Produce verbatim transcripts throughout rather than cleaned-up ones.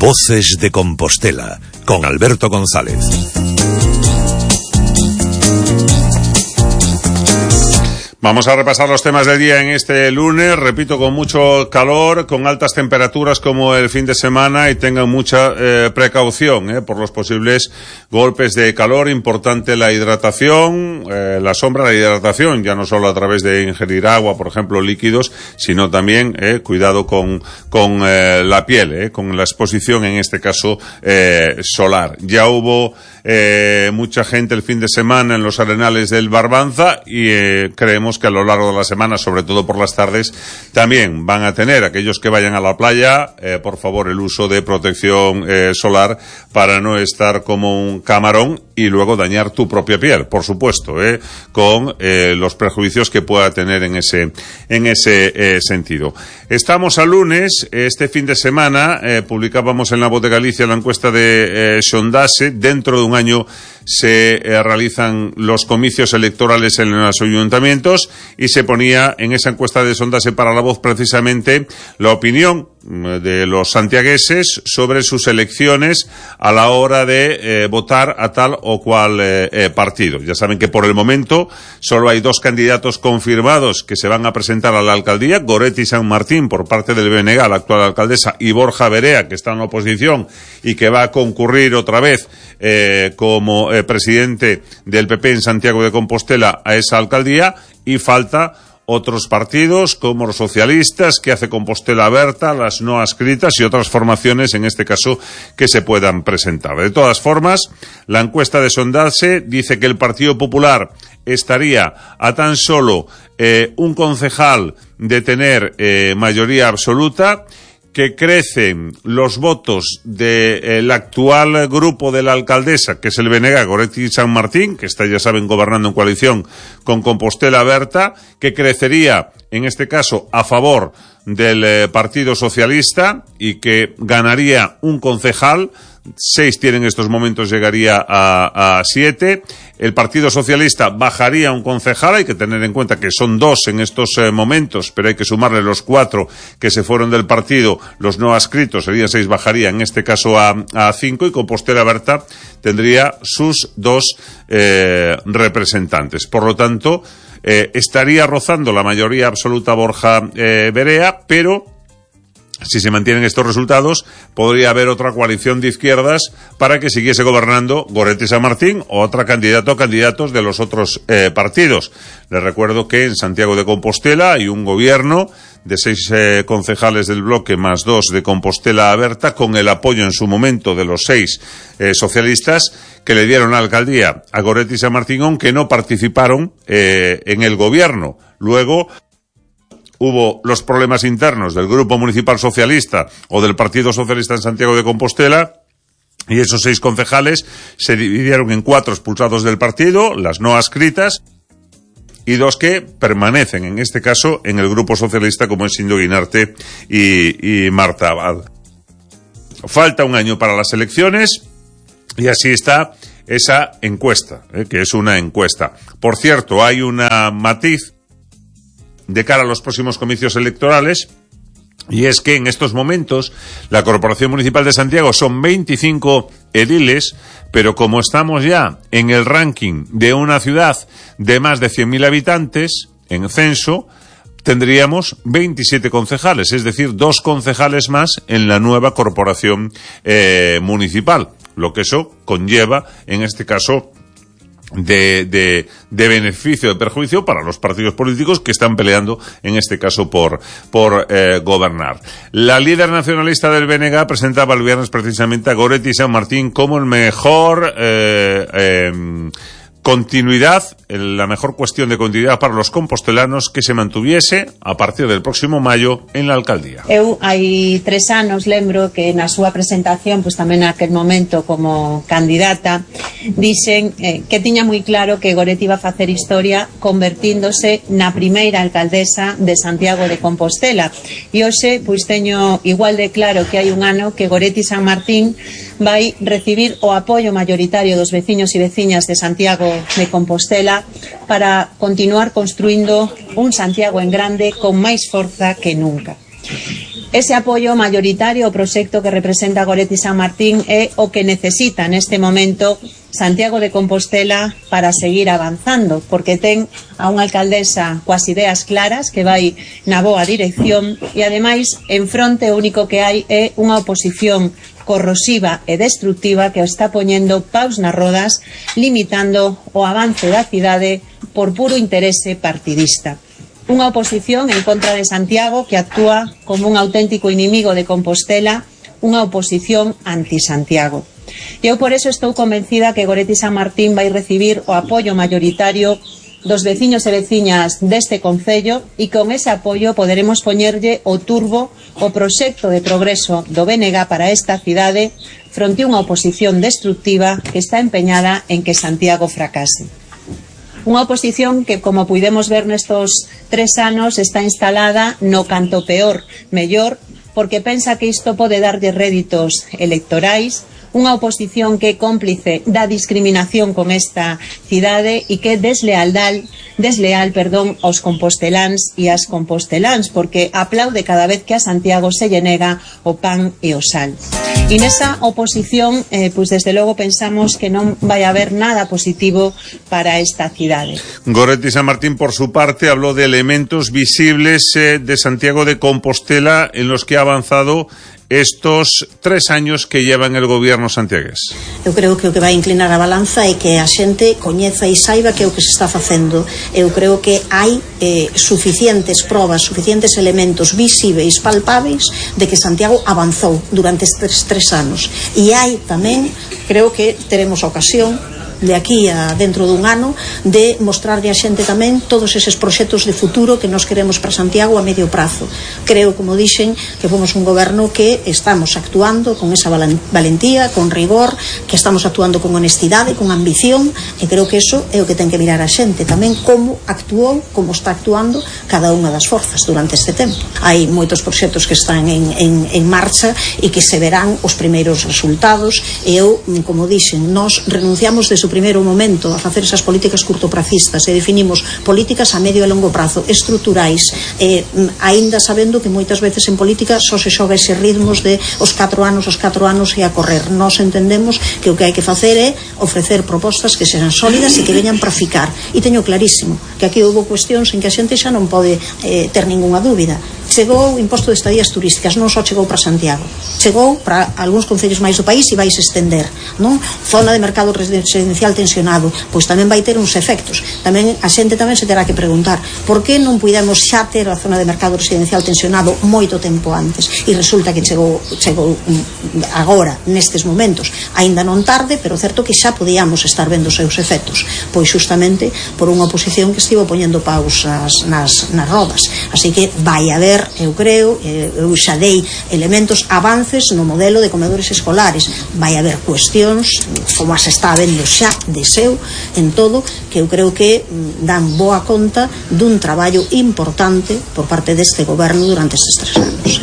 Voces de Compostela, con Alberto González. Vamos a repasar los temas del día en este lunes, repito, con mucho calor, con altas temperaturas como el fin de semana, y tengan mucha eh, precaución eh, por los posibles golpes de calor. Importante la hidratación, eh, la sombra, la hidratación, ya no solo a través de ingerir agua, por ejemplo, líquidos, sino también eh, cuidado con, con eh, la piel, eh, con la exposición, en este caso, eh, solar. Ya hubo eh, mucha gente el fin de semana en los arenales del Barbanza y eh, creemos que a lo largo de la semana, sobre todo por las tardes, también van a tener aquellos que vayan a la playa, eh, por favor, el uso de protección eh, solar para no estar como un camarón y luego dañar tu propia piel, por supuesto, eh, con eh, los prejuicios que pueda tener en ese en ese eh, sentido. Estamos a lunes. Este fin de semana eh, publicábamos en La Voz de Galicia la encuesta de eh, Sondase. Dentro de un año se eh, realizan los comicios electorales en los ayuntamientos y se ponía en esa encuesta de Sondase para La Voz precisamente la opinión de los santiagueses sobre sus elecciones a la hora de eh, votar a tal o cual eh, eh, partido. Ya saben que por el momento solo hay dos candidatos confirmados que se van a presentar a la alcaldía: Goretti San Martín por parte del B N G, la actual alcaldesa, y Borja Verea, que está en la oposición y que va a concurrir otra vez eh, como eh, presidente del P P en Santiago de Compostela a esa alcaldía. Y falta otros partidos como los socialistas, que hace Compostela Aberta, las no adscritas y otras formaciones, en este caso, que se puedan presentar. De todas formas, la encuesta de Sondase dice que el Partido Popular estaría a tan solo eh, un concejal de tener eh, mayoría absoluta, que crecen los votos del actual grupo de la alcaldesa, que es el B N G, Goretti San Martín, que está, ya saben, gobernando en coalición con Compostela Aberta, que crecería, en este caso, a favor del eh, Partido Socialista, y que ganaría un concejal. Seis tiene en estos momentos, llegaría a, a siete. El Partido Socialista bajaría un concejal. Hay que tener en cuenta que son dos en estos eh, momentos, pero hay que sumarle los cuatro que se fueron del partido, los no adscritos, serían seis, bajaría en este caso a, a cinco, y Compostela Aberta tendría sus dos eh, representantes. Por lo tanto, eh, estaría rozando la mayoría absoluta Borja eh, Verea, pero si se mantienen estos resultados, podría haber otra coalición de izquierdas para que siguiese gobernando Goretti San Martín o otra candidato o candidatos de los otros eh, partidos. Les recuerdo que en Santiago de Compostela hay un gobierno de seis eh, concejales del bloque más dos de Compostela Aberta, con el apoyo en su momento de los seis eh, socialistas que le dieron la alcaldía a Goretti San Martín, aunque no participaron eh, en el gobierno. Luego hubo los problemas internos del Grupo Municipal Socialista o del Partido Socialista en Santiago de Compostela, y esos seis concejales se dividieron en cuatro expulsados del partido, las no adscritas, y dos que permanecen, en este caso, en el Grupo Socialista, como es Indo Guinarte y, y Marta Abad. Falta un año para las elecciones, y así está esa encuesta, eh, que es una encuesta. Por cierto, hay una matiz de cara a los próximos comicios electorales, y es que en estos momentos la Corporación Municipal de Santiago son veinticinco ediles, pero como estamos ya en el ranking de una ciudad de más de cien mil habitantes en censo, tendríamos veintisiete concejales, es decir, dos concejales más en la nueva corporación eh, municipal, lo que eso conlleva, en este caso, de, de, de beneficio, de perjuicio para los partidos políticos que están peleando, en este caso, por, por eh, gobernar. La líder nacionalista del B N G presentaba el viernes precisamente a Goretti San Martín como el mejor eh, eh, continuidad, la mejor cuestión de continuidad para los compostelanos que se mantuviese a partir del próximo mayo en la alcaldía. Eu hai tres anos lembro que na súa presentación, pois tamén naquel momento como candidata, dixen eh, que tiña moi claro que Goretti iba a facer historia convertíndose na primeira alcaldesa de Santiago de Compostela. E hoxe pois teño igual de claro que hai un ano que Goretti San Martín vai recibir o apoio mayoritario dos veciños e veciñas de Santiago de Compostela para continuar construindo un Santiago en grande con máis forza que nunca. Ese apoio maioritario ao proxecto que representa Goretti San Martín é o que necesita neste momento Santiago de Compostela para seguir avanzando, porque ten a unha alcaldesa coas ideas claras que vai na boa dirección e ademais en fronte o único que hai é unha oposición corrosiva e destructiva que o está poñendo paus nas rodas, limitando o avance da cidade por puro interese partidista. Unha oposición en contra de Santiago que actúa como un auténtico inimigo de Compostela, unha oposición anti-Santiago. Eu por eso estou convencida que Goretti San Martín vai recibir o apoio maioritario dos veciños e veciñas deste concello e con ese apoio poderemos poñerlle o turbo o proxecto de progreso do B N G para esta cidade fronte a unha oposición destructiva que está empeñada en que Santiago fracase. Unha oposición que, como puidemos ver nestos tres anos, está instalada no canto peor, mellor, porque pensa que isto pode darlle réditos electorais, unha oposición que é cómplice da discriminación con esta cidade e que é deslealdad, desleal, perdón, aos composteláns e as composteláns, porque aplaude cada vez que a Santiago se lle nega o pan e o sal. E nesa oposición, eh, pues desde logo pensamos que non vai haber nada positivo para esta cidade. Goretti San Martín, por su parte, habló de elementos visibles eh, de Santiago de Compostela en los que ha avanzado estos tres años que llevan el gobierno santiagués. Eu creo que o que vai inclinar a balanza é que a xente coñeza e saiba que é o que se está facendo. Eu creo que hai eh, suficientes probas, suficientes elementos visíveis, palpáveis, de que Santiago avanzou durante estes tres anos. E hai tamén, creo que teremos a ocasión de aquí a dentro dun ano de mostrarlle a xente tamén todos eses proxectos de futuro que nos queremos para Santiago a medio prazo. Creo, como dixen, que fomos un goberno que estamos actuando con esa valentía, con rigor, que estamos actuando con honestidade, con ambición, e creo que eso é o que ten que mirar a xente tamén, como actuou, como está actuando cada unha das forzas durante este tempo. Hai moitos proxectos que están en, en, en marcha e que se verán os primeiros resultados, e eu, como dixen, nos renunciamos de su primeiro momento a facer esas políticas curtopracistas e definimos políticas a medio e longo prazo, estruturais, eh, aínda sabendo que moitas veces en política só se xoga ese ritmos de os catro anos, os catro anos e a correr. Nós entendemos que o que hai que facer é ofrecer propostas que sexan sólidas e que veñan para ficar. E teño clarísimo que aquí houve cuestións en que a xente xa non pode eh, ter ninguna dúbida. Chegou o imposto de estadías turísticas, non só chegou para Santiago, chegou para algúns concellos máis do país e vai se estender, non? Zona de mercado residencial tensionado, pois tamén vai ter uns efectos. Tamén a xente tamén se terá que preguntar por que non puidemos xa ter a zona de mercado residencial tensionado moito tempo antes, e resulta que chegou, chegou agora, nestes momentos, aínda non tarde, pero certo que xa podíamos estar vendo os seus efectos, pois justamente por unha oposición que estivo poñendo pausas nas, nas rodas. Así que vai haber, eu creo, eu xa dei elementos, avances no modelo de comedores escolares, vai haber cuestións como as está habendo xa de seu en todo, que eu creo que dan boa conta dun traballo importante por parte deste goberno durante estes tres anos.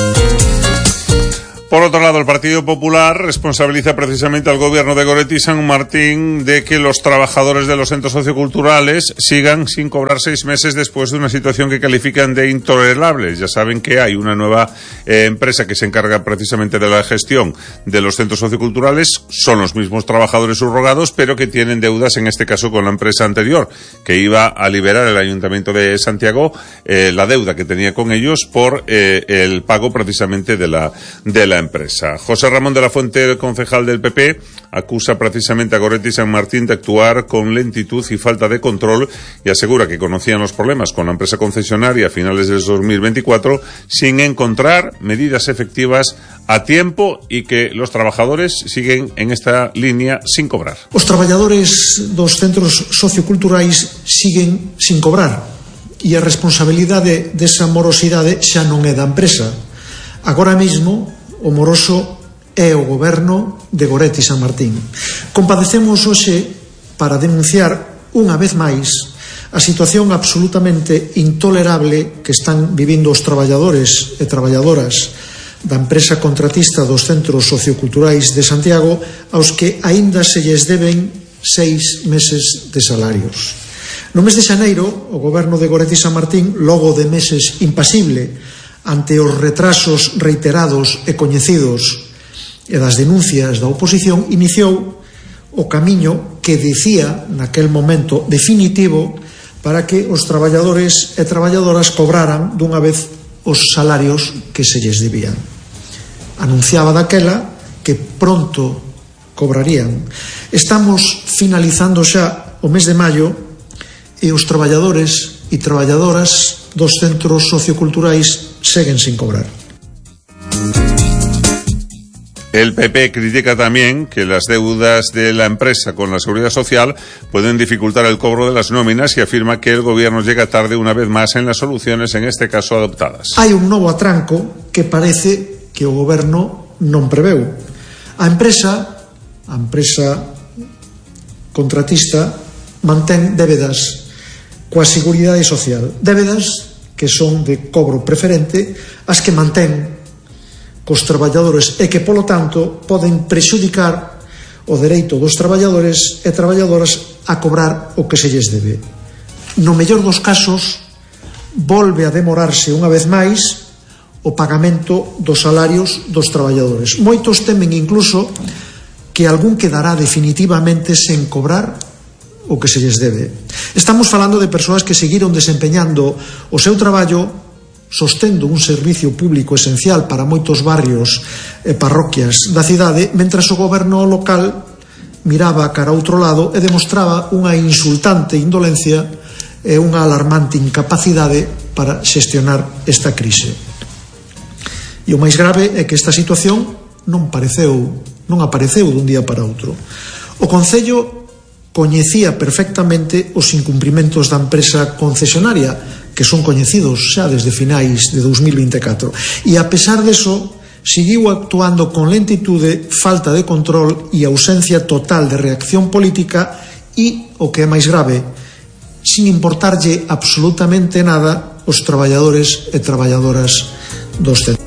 Por otro lado, el Partido Popular responsabiliza precisamente al gobierno de Goretti San Martín de que los trabajadores de los centros socioculturales sigan sin cobrar seis meses después de una situación que califican de intolerable. Ya saben que hay una nueva eh, empresa que se encarga precisamente de la gestión de los centros socioculturales. Son los mismos trabajadores subrogados, pero que tienen deudas, en este caso con la empresa anterior, que iba a liberar el Ayuntamiento de Santiago eh, la deuda que tenía con ellos por eh, el pago precisamente de la, de la empresa. José Ramón de la Fuente, concejal del P P, acusa precisamente a Goretti San Martín de actuar con lentitud y falta de control y asegura que conocían los problemas con la empresa concesionaria a finales del dos mil veinticuatro sin encontrar medidas efectivas a tiempo y que los trabajadores siguen en esta línea sin cobrar. Os traballadores dos centros socioculturais siguen sin cobrar e a responsabilidade desa morosidade xa non é da empresa. Agora mesmo o moroso é o goberno de Goretti San Martín. Compadecemos hoxe para denunciar unha vez máis a situación absolutamente intolerable que están vivindo os traballadores e traballadoras da empresa contratista dos centros socioculturais de Santiago, aos que aínda se lles deben seis meses de salarios. No mes de xaneiro, o goberno de Goretti San Martín, logo de meses impasible, ante os retrasos reiterados e coñecidos e das denuncias da oposición, iniciou o camiño que dicía naquel momento definitivo para que os traballadores e traballadoras cobraran dunha vez os salarios que se lles debían. Anunciaba daquela que pronto cobrarían. Estamos finalizando xa o mes de maio e os traballadores e traballadoras dos centros socioculturais seguen sin cobrar. El P P critica también que las deudas de la empresa con la Seguridad Social pueden dificultar el cobro de las nóminas y afirma que el gobierno llega tarde una vez más en las soluciones, en este caso adoptadas. Hai un novo atranco que parece que o goberno non preveu. A empresa, a empresa contratista, mantén débedas coa Seguridade Social. Débedas que son de cobro preferente, as que mantén cos traballadores e que, polo tanto, poden prexudicar o dereito dos traballadores e traballadoras a cobrar o que se lles debe. No mellor dos casos, volve a demorarse unha vez máis o pagamento dos salarios dos traballadores. Moitos temen incluso que algún quedará definitivamente sen cobrar o que se lles debe. Estamos falando de persoas que seguiron desempeñando o seu traballo, sostendo un servicio público esencial para moitos barrios e parroquias da cidade, mentras o goberno local miraba cara a outro lado e demostraba unha insultante indolencia e unha alarmante incapacidade para xestionar esta crise. E o máis grave é que esta situación non pareceu, non apareceu dun día para outro. O Concello coñecía perfectamente os incumprimentos da empresa concesionaria, que son coñecidos xa desde finais de dos mil vinte e catro, e a pesar deso seguiu actuando con lentitude, falta de control e ausencia total de reacción política e, o que é máis grave, sin importarlle absolutamente nada os traballadores e traballadoras dos centros.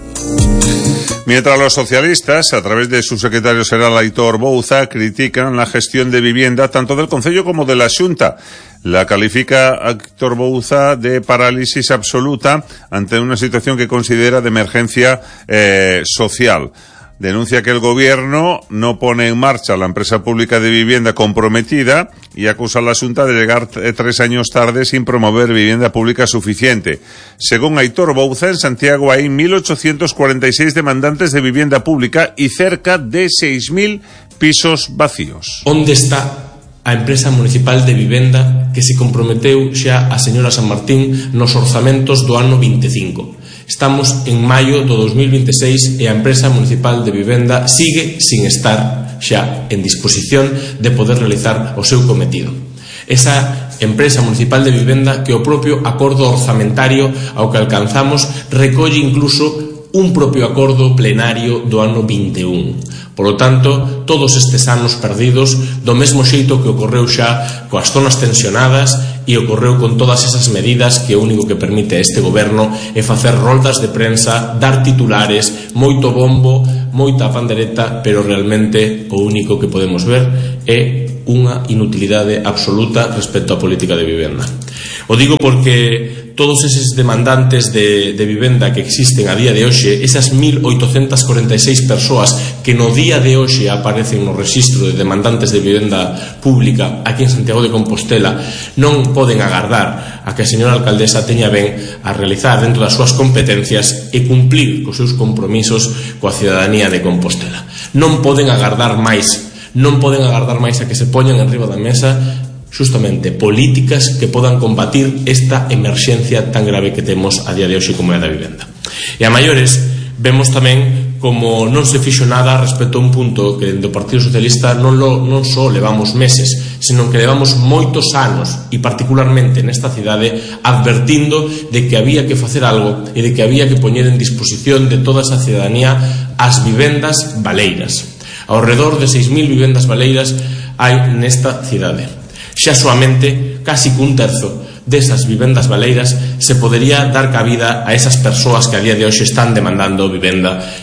Mientras los socialistas, a través de su secretario general Aitor Bouza, critican la gestión de vivienda tanto del Concello como de la Xunta. La califica Aitor Bouza de parálisis absoluta ante una situación que considera de emergencia eh, social. Denuncia que el gobierno no pone en marcha la empresa pública de vivienda comprometida y acusa a la Xunta de llegar tres años tarde sin promover vivienda pública suficiente. Según Aitor Bouza, en Santiago hay mil ochocientos cuarenta y seis demandantes de vivienda pública y cerca de seis mil pisos vacíos. ¿Onde está a empresa municipal de vivenda que se comprometeu xa a señora San Martín nos orzamentos do ano vinte e cinco? Estamos en maio do dos mil vinte e seis e a empresa municipal de vivenda sigue sin estar xa en disposición de poder realizar o seu cometido. Esa empresa municipal de vivenda que o propio acordo orzamentario ao que alcanzamos recolle incluso un propio acordo plenario do ano vinte e un. Por lo tanto, todos estes anos perdidos, do mesmo xeito que ocorreu xa coas zonas tensionadas e ocorreu con todas esas medidas que o único que permite a este goberno é facer roldas de prensa, dar titulares, moito bombo, moita pandereta, pero realmente o único que podemos ver é unha inutilidade absoluta respecto á política de vivenda. O digo porque todos eses demandantes de, de vivenda que existen a día de hoxe, esas mil oitocentas cuarenta e seis persoas que no día de hoxe aparecen no rexistro de demandantes de vivenda pública aquí en Santiago de Compostela, non poden agardar a que a señora alcaldesa teña ben a realizar dentro das súas competencias e cumplir cos seus compromisos coa cidadanía de Compostela. Non poden agardar máis, non poden agardar máis a que se poñan en riba da mesa justamente políticas que podan combatir esta emerxencia tan grave que temos a día de hoxe como é a da vivenda. E a maiores, vemos tamén como non se fixo nada respecto a un punto que do Partido Socialista non, lo, non só levamos meses, senón que levamos moitos anos e particularmente nesta cidade advertindo de que había que facer algo e de que había que poñer en disposición de toda esa cidadanía as vivendas baleiras. Ao redor de seis mil vivendas baleiras hai nesta cidade. Xa soamente casi cun terzo desas vivendas baleiras se podería dar cabida a esas persoas que a día de hoxe están demandando vivenda